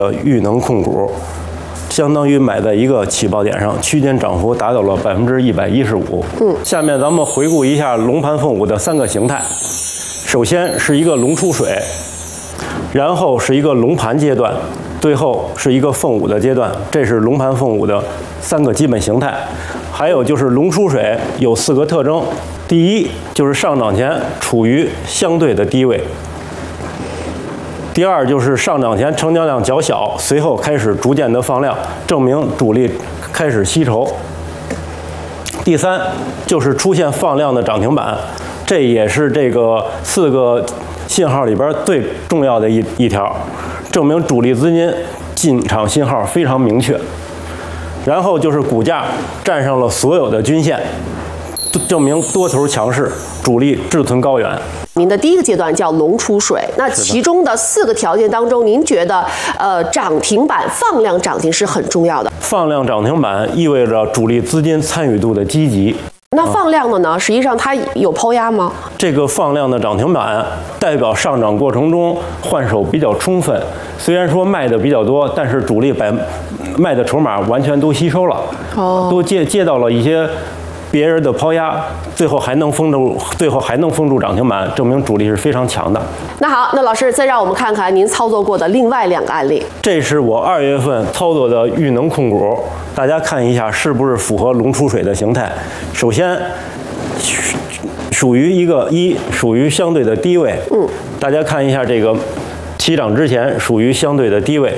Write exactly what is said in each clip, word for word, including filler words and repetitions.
呃，裕能控股，相当于买在一个起爆点上，区间涨幅达到了百分之一百一十五。嗯，下面咱们回顾一下龙盘凤舞的三个形态。首先是一个龙出水，然后是一个龙盘阶段，最后是一个凤舞的阶段。这是龙盘凤舞的三个基本形态。还有就是龙出水有四个特征：第一就是上涨前处于相对的低位。第二就是上涨前成交量较小，随后开始逐渐的放量，证明主力开始吸筹。第三就是出现放量的涨停板，这也是这个四个信号里边最重要的一一条，证明主力资金进场信号非常明确。然后就是股价站上了所有的均线，证明多头强势，主力志存高远。 您的第一个阶段叫龙出水，那其中的四个条件当中，您觉得呃涨停板放量涨停是很重要的。 放量涨停板意味着主力资金参与度的积极。 那放量的呢？实际上它有抛压吗？ 这个放量的涨停板代表上涨过程中换手比较充分，虽然说卖的比较多，但是主力把卖的筹码完全都吸收了，哦，都接接到了一些别人的抛压，最后还能封住，最后还能封住涨停板，证明主力是非常强的。 那好，那老师再让我们看看您操作过的另外两个案例。 这是我二月份操作的裕能控股，大家看一下是不是符合龙出水的形态。首先，属于一个一属于相对的低位，嗯，大家看一下这个起涨之前属于相对的低位，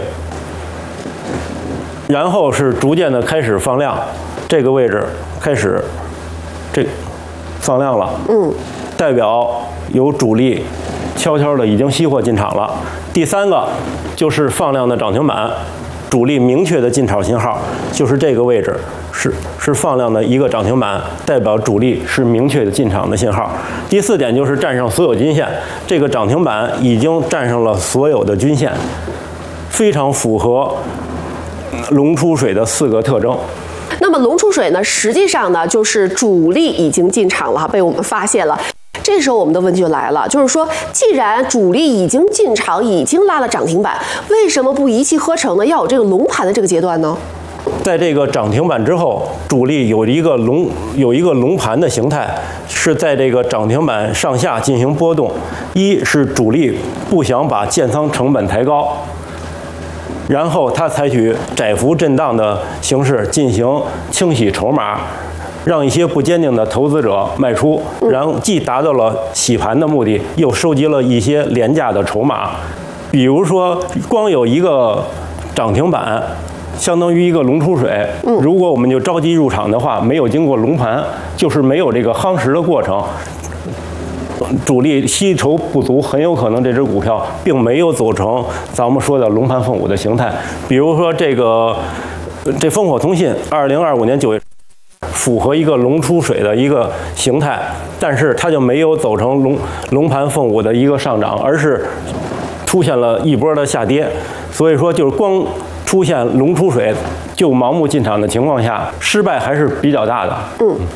然后是逐渐的开始放量，这个位置开始这放量了，嗯，代表有主力悄悄的已经吸货进场了。第三个就是放量的涨停板，主力明确的进场信号就是这个位置，是是放量的一个涨停板，代表主力是明确的进场的信号。第四点就是站上所有均线，这个涨停板已经站上了所有的均线，非常符合龙出水的四个特征。 那么龙出水呢，实际上呢就是主力已经进场了，被我们发现了。这时候我们的问题就来了，就是说，既然主力已经进场，已经拉了涨停板，为什么不一气呵成呢？要有这个龙盘的这个阶段呢？ 在这个涨停板之后，主力有一个龙有一个龙盘的形态，是在这个涨停板上下进行波动。一是主力不想把建仓成本抬高，然后他采取窄幅震荡的形式进行清洗筹码，让一些不坚定的投资者卖出，然后既达到了洗盘的目的，又收集了一些廉价的筹码。比如说，光有一个涨停板，相当于一个龙出水。如果我们就着急入场的话，没有经过龙盘，就是没有这个夯实的过程，主力吸筹不足，很有可能这只股票并没有走成咱们说的龙盘凤舞的形态。比如说这个这烽火通信，二零二五年九月符合一个龙出水的一个形态，但是它就没有走成龙龙盘凤舞的一个上涨，而是出现了一波的下跌。所以说，就是光出现龙出水就盲目进场的情况下，失败还是比较大的。嗯。